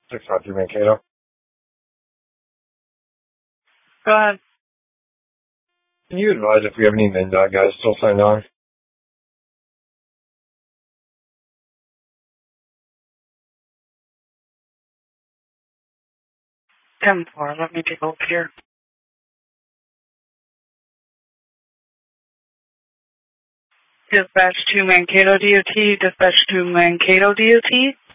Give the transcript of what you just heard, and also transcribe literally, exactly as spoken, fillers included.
six five three Mankato. Go ahead. Can you advise if we have any MnDOT guys still signed on? ten four, let me take a look here. Dispatch to Mankato D O T, dispatch to Mankato D O T.